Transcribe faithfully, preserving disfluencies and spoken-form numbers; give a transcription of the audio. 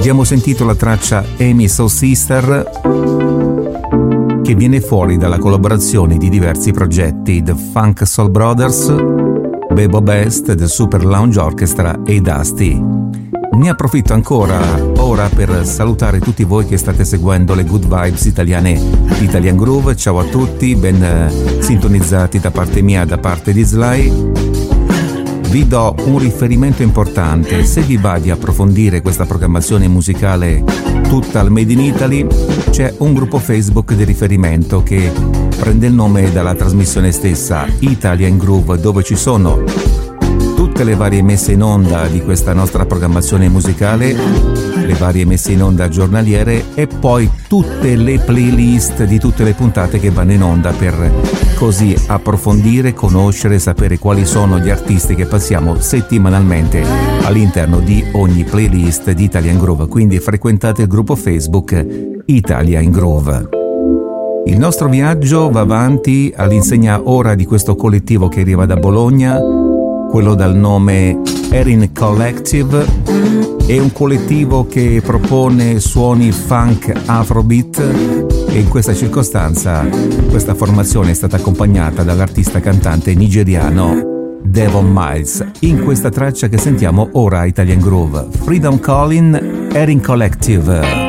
Abbiamo sentito la traccia Amy Soul Sister, che viene fuori dalla collaborazione di diversi progetti: The Funk Soul Brothers, Bebo Best, The Super Lounge Orchestra e Dusty. Ne approfitto ancora ora per salutare tutti voi che state seguendo le good vibes italiane di Italian Groove. Ciao a tutti, ben sintonizzati da parte mia, da parte di Sly. Vi do un riferimento importante: se vi va di approfondire questa programmazione musicale tutta al Made in Italy, c'è un gruppo Facebook di riferimento che prende il nome dalla trasmissione stessa, Italian Groove, dove ci sono tutte le varie messe in onda di questa nostra programmazione musicale, le varie messe in onda giornaliere e poi tutte le playlist di tutte le puntate che vanno in onda, per così approfondire, conoscere, sapere quali sono gli artisti che passiamo settimanalmente all'interno di ogni playlist di Italian Groove. Quindi frequentate il gruppo Facebook Italian Groove. Il nostro viaggio va avanti all'insegna ora di questo collettivo che arriva da Bologna, quello dal nome Erin Collective. È un collettivo che propone suoni funk afrobeat e in questa circostanza questa formazione è stata accompagnata dall'artista cantante nigeriano Devon Miles in questa traccia che sentiamo ora, Italian Groove, Freedom Calling, Erin Collective.